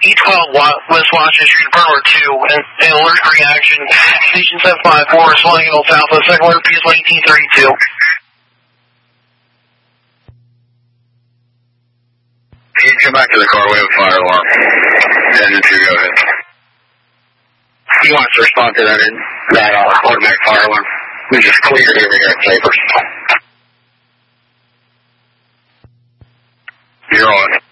E12 West Washington Street, Burner 2, and alert reaction. Station 754, responding to Southwest, second alert, PS 1832. You can come back to the car, we have a fire alarm. 10-2, go ahead. He wants to respond to that automatic fire alarm. We just cleared over here at Sabres. You're on.